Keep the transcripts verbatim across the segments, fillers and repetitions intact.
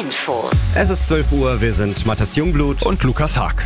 Infos. Es ist zwölf Uhr, wir sind Matthias Jungblut und Lukas Haag.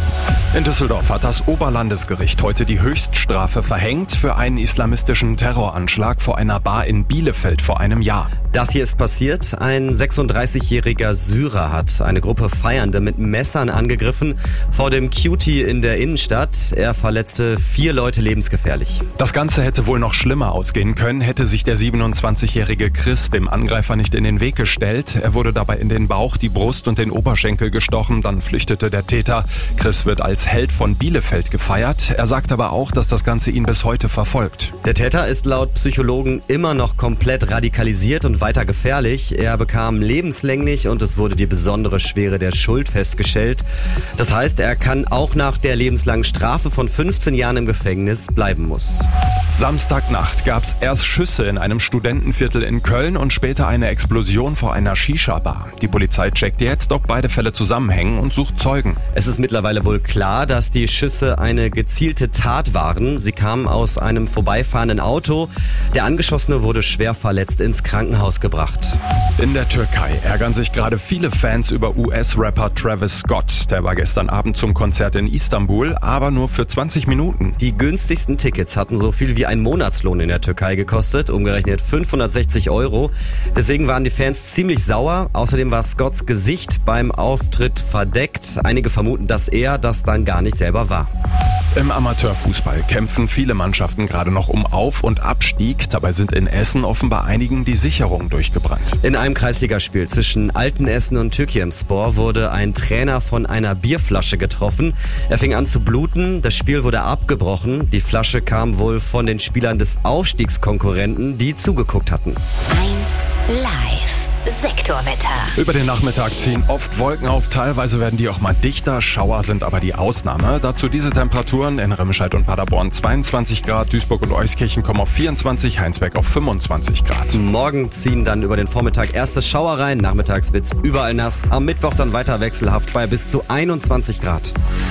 In Düsseldorf hat das Oberlandesgericht heute die Höchststrafe verhängt für einen islamistischen Terroranschlag vor einer Bar in Bielefeld vor einem Jahr. Das hier ist passiert. Ein sechsunddreißigjähriger Syrer hat eine Gruppe Feiernde mit Messern angegriffen vor dem Cutie in der Innenstadt. Er verletzte vier Leute lebensgefährlich. Das Ganze hätte wohl noch schlimmer ausgehen können, hätte sich der siebenundzwanzigjährige Chris dem Angreifer nicht in den Weg gestellt. Er wurde dabei in den Bauch, die Brust und den Oberschenkel gestochen, dann flüchtete der Täter. Chris wird als Held von Bielefeld gefeiert. Er sagt aber auch, dass das Ganze ihn bis heute verfolgt. Der Täter ist laut Psychologen immer noch komplett radikalisiert und weiter gefährlich. Er bekam lebenslänglich und es wurde die besondere Schwere der Schuld festgestellt. Das heißt, er kann auch nach der lebenslangen Strafe von fünfzehn Jahren im Gefängnis bleiben muss. Samstagnacht gab es erst Schüsse in einem Studentenviertel in Köln und später eine Explosion vor einer Shisha-Bar. Die Polizei checkt jetzt, ob beide Fälle zusammenhängen und sucht Zeugen. Es ist mittlerweile wohl klar, dass die Schüsse eine gezielte Tat waren. Sie kamen aus einem vorbeifahrenden Auto. Der Angeschossene wurde schwer verletzt ins Krankenhaus gebracht. In der Türkei ärgern sich gerade viele Fans über U S-Rapper Travis Scott. Der war gestern Abend zum Konzert in Istanbul, aber nur für zwanzig Minuten. Die günstigsten Tickets hatten so viel wie ein Monatslohn in der Türkei gekostet, umgerechnet fünfhundertsechzig Euro. Deswegen waren die Fans ziemlich sauer. Außerdem war Scotts Gesicht beim Auftritt verdeckt. Einige vermuten, dass er das dann gar nicht selber war. Im Amateurfußball kämpfen viele Mannschaften gerade noch um Auf- und Abstieg. Dabei sind in Essen offenbar einigen die Sicherungen durchgebrannt. In einem Kreisligaspiel zwischen Altenessen und Türkiyemspor wurde ein Trainer von einer Bierflasche getroffen. Er fing an zu bluten, das Spiel wurde abgebrochen. Die Flasche kam wohl von den Spielern des Aufstiegskonkurrenten, die zugeguckt hatten. eins live. Sektorwetter. Über den Nachmittag ziehen oft Wolken auf, teilweise werden die auch mal dichter, Schauer sind aber die Ausnahme. Dazu diese Temperaturen in Remscheid und Paderborn zweiundzwanzig Grad, Duisburg und Euskirchen kommen auf vierundzwanzig, Heinsberg auf fünfundzwanzig Grad. Morgen ziehen dann über den Vormittag erste Schauer rein, nachmittags wird's überall nass, am Mittwoch dann weiter wechselhaft bei bis zu einundzwanzig Grad.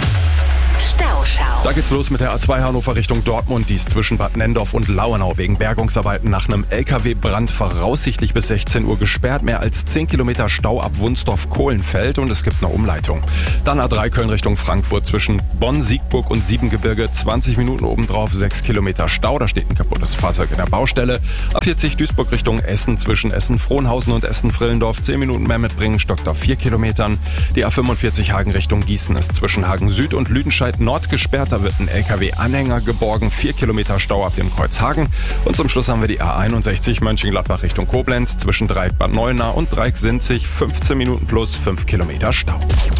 Stauschau. Da geht's los mit der A zwei Hannover Richtung Dortmund. Die ist zwischen Bad Nendorf und Lauenau wegen Bergungsarbeiten nach einem L K W-Brand voraussichtlich bis sechzehn Uhr gesperrt. Mehr als zehn Kilometer Stau ab Wunsdorf-Kohlenfeld und es gibt eine Umleitung. Dann A drei Köln Richtung Frankfurt zwischen Bonn, Siegburg und Siebengebirge. zwanzig Minuten obendrauf, sechs Kilometer Stau. Da steht ein kaputtes Fahrzeug in der Baustelle. A vierzig Duisburg Richtung Essen zwischen Essen-Frohnhausen und Essen-Frillendorf. zehn Minuten mehr mitbringen, stockt auf vier Kilometern. Die A fünfundvierzig Hagen Richtung Gießen ist zwischen Hagen Süd und Lüdenscheid Nord gesperrt. Da wird ein L K W-Anhänger geborgen. vier Kilometer Stau ab dem Kreuz Hagen. Und zum Schluss haben wir die A einundsechzig Mönchengladbach Richtung Koblenz. Zwischen Dreieck Bad Neuenahr und Dreieck Sinzig. fünfzehn Minuten plus fünf Kilometer Stau.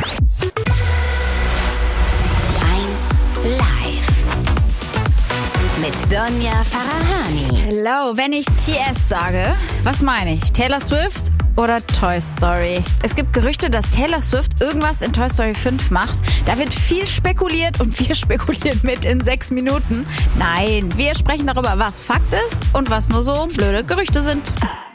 eins live. Mit Donja Farahani. Hello, wenn ich T S sage, was meine ich? Taylor Swift oder Toy Story? Es gibt Gerüchte, dass Taylor Swift irgendwas in Toy Story fünf macht. Da wird viel spekuliert und wir spekulieren mit in sechs Minuten. Nein, wir sprechen darüber, was Fakt ist und was nur so blöde Gerüchte sind.